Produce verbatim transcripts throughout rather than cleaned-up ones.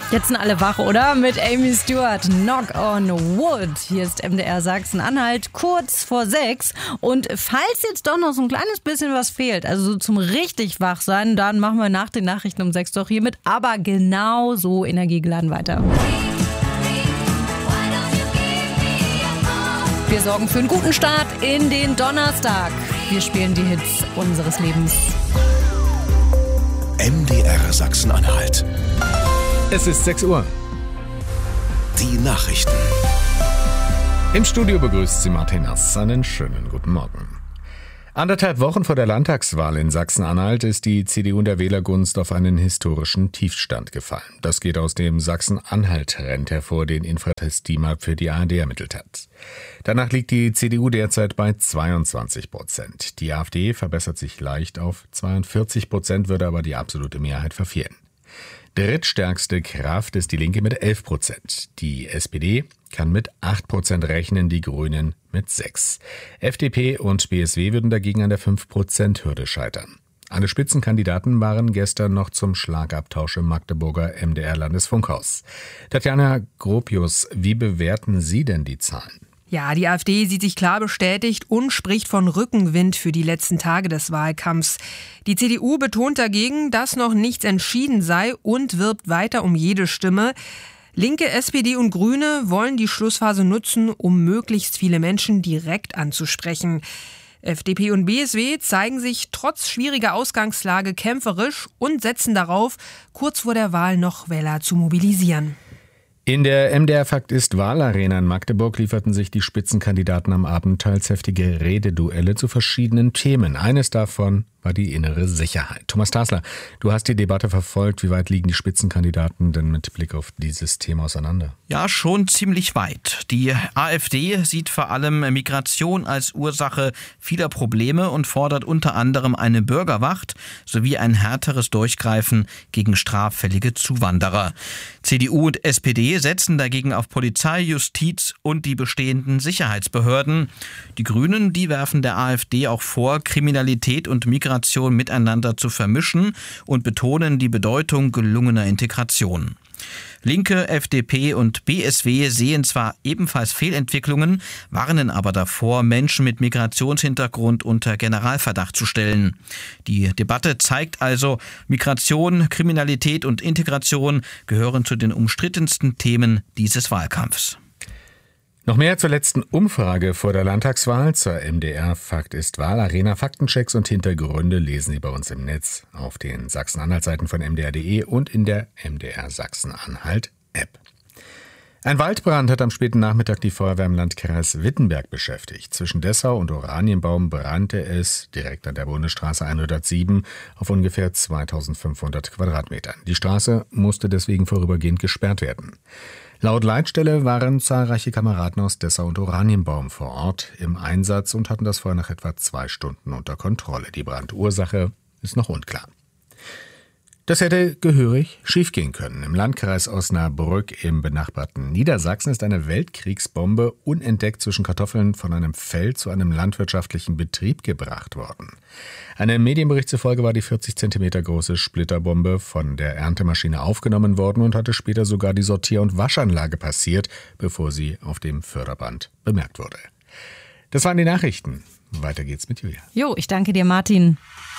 Jetzt sind alle wach, oder? Mit Amy Stewart, Knock on Wood. Hier ist M D R Sachsen-Anhalt, kurz vor sechs. Und falls jetzt doch noch so ein kleines bisschen was fehlt, also so zum richtig wach sein, dann machen wir nach den Nachrichten um sechs doch hier mit, aber genau so energiegeladen weiter. Wir sorgen für einen guten Start in den Donnerstag. Wir spielen die Hits unseres Lebens. M D R Sachsen-Anhalt. Es ist sechs Uhr. Die Nachrichten. Im Studio begrüßt sie Martin Nass. Einen schönen guten Morgen. Anderthalb Wochen vor der Landtagswahl in Sachsen-Anhalt ist die C D U in der Wählergunst auf einen historischen Tiefstand gefallen. Das geht aus dem Sachsen-Anhalt-Trend hervor, den Infratest DIMAP für die A R D ermittelt hat. Danach liegt die C D U derzeit bei zweiundzwanzig Prozent. Die AfD verbessert sich leicht auf zweiundvierzig Prozent, würde aber die absolute Mehrheit verfehlen. Drittstärkste Kraft ist die Linke mit elf Prozent. Die S P D kann mit acht Prozent rechnen, die Grünen mit sechs. F D P und B S W würden dagegen an der fünf Prozent Hürde scheitern. Alle Spitzenkandidaten waren gestern noch zum Schlagabtausch im Magdeburger M D R-Landesfunkhaus. Tatjana Gropius, wie bewerten Sie denn die Zahlen? Ja, die AfD sieht sich klar bestätigt und spricht von Rückenwind für die letzten Tage des Wahlkampfs. Die C D U betont dagegen, dass noch nichts entschieden sei und wirbt weiter um jede Stimme. Linke, S P D und Grüne wollen die Schlussphase nutzen, um möglichst viele Menschen direkt anzusprechen. F D P und B S W zeigen sich trotz schwieriger Ausgangslage kämpferisch und setzen darauf, kurz vor der Wahl noch Wähler zu mobilisieren. In der M D R Fakt ist Wahlarena in Magdeburg lieferten sich die Spitzenkandidaten am Abend teils heftige Rededuelle zu verschiedenen Themen. Eines davon war die innere Sicherheit. Thomas Tasler, du hast die Debatte verfolgt. Wie weit liegen die Spitzenkandidaten denn mit Blick auf dieses Thema auseinander? Ja, schon ziemlich weit. Die AfD sieht vor allem Migration als Ursache vieler Probleme und fordert unter anderem eine Bürgerwacht sowie ein härteres Durchgreifen gegen straffällige Zuwanderer. C D U und S P D setzen dagegen auf Polizei, Justiz und die bestehenden Sicherheitsbehörden. Die Grünen, die werfen der AfD auch vor, Kriminalität und Migration miteinander zu vermischen und betonen die Bedeutung gelungener Integration. Linke, F D P und B S W sehen zwar ebenfalls Fehlentwicklungen, warnen aber davor, Menschen mit Migrationshintergrund unter Generalverdacht zu stellen. Die Debatte zeigt also, Migration, Kriminalität und Integration gehören zu den umstrittensten Themen dieses Wahlkampfs. Noch mehr zur letzten Umfrage vor der Landtagswahl zur M D R Fakt ist Wahlarena. Faktenchecks und Hintergründe lesen Sie bei uns im Netz auf den Sachsen-Anhalt-Seiten von M D R punkt de und in der M D R Sachsen-Anhalt-App. Ein Waldbrand hat am späten Nachmittag die Feuerwehr im Landkreis Wittenberg beschäftigt. Zwischen Dessau und Oranienbaum brannte es direkt an der Bundesstraße hundertsieben auf ungefähr zweitausendfünfhundert Quadratmetern. Die Straße musste deswegen vorübergehend gesperrt werden. Laut Leitstelle waren zahlreiche Kameraden aus Dessau und Oranienbaum vor Ort im Einsatz und hatten das Feuer nach etwa zwei Stunden unter Kontrolle. Die Brandursache ist noch unklar. Das hätte gehörig schiefgehen können. Im Landkreis Osnabrück im benachbarten Niedersachsen ist eine Weltkriegsbombe unentdeckt zwischen Kartoffeln von einem Feld zu einem landwirtschaftlichen Betrieb gebracht worden. Einem Medienbericht zufolge war die vierzig Zentimeter große Splitterbombe von der Erntemaschine aufgenommen worden und hatte später sogar die Sortier- und Waschanlage passiert, bevor sie auf dem Förderband bemerkt wurde. Das waren die Nachrichten. Weiter geht's mit Julia. Jo, ich danke dir, Martin.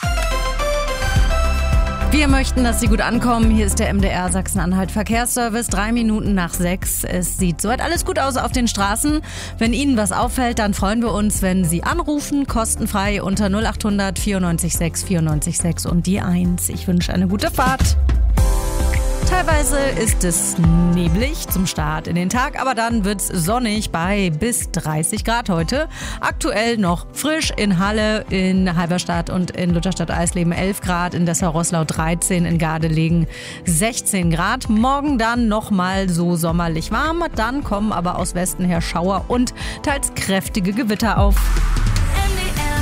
Wir möchten, dass Sie gut ankommen. Hier ist der M D R Sachsen-Anhalt Verkehrsservice. Drei Minuten nach sechs. Es sieht soweit alles gut aus auf den Straßen. Wenn Ihnen was auffällt, dann freuen wir uns, wenn Sie anrufen. Kostenfrei unter null acht hundert vierundneunzig sechs vierundneunzig sechs und die eins. Ich wünsche eine gute Fahrt. Teilweise ist es neblig zum Start in den Tag, aber dann wird's sonnig bei bis dreißig Grad heute. Aktuell noch frisch in Halle, in Halberstadt und in Lutherstadt-Eisleben elf Grad, in Dessau-Roßlau dreizehn, in Gardelegen sechzehn Grad. Morgen dann nochmal so sommerlich warm, dann kommen aber aus Westen her Schauer und teils kräftige Gewitter auf. M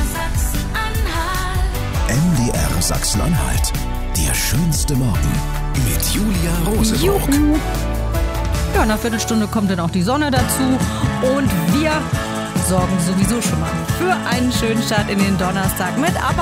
D R Sachsen-Anhalt. Der schönste Morgen. Mit Julia Rosenburg. Juhu. Ja, in einer Viertelstunde kommt dann auch die Sonne dazu. Und wir sorgen sowieso schon mal für einen schönen Start in den Donnerstag mit. Aber